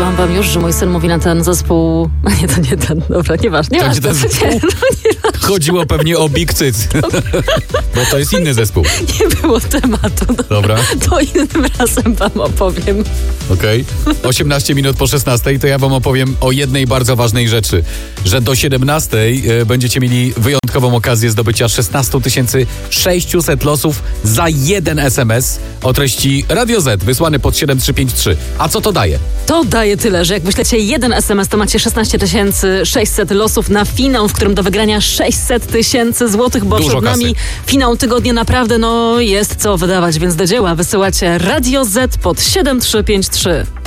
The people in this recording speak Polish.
Mówiłam wam już, że mój syn mówi na ten zespół... Nie, to nie ten, dobra, nieważne. To nie ten zespół? Chodziło pewnie o Big Cyc. Bo to jest inny zespół. Nie było tematu. Dobra. To innym razem wam opowiem. Okej. 18 minut po 16 to ja wam opowiem o jednej bardzo ważnej rzeczy. Że do 17 będziecie mieli wyjątkową okazję zdobycia 16 600 losów za jeden SMS o treści Radio Z wysłany pod 7353. A co to daje? To daje tyle, że jak wyślecie jeden SMS, to macie 16 600 losów na finał, w którym do wygrania 600 000 złotych, bo Dużo przed nami kasy. finał tygodnia naprawdę jest co wydawać, więc do dzieła wysyłacie Radio Z pod 7353.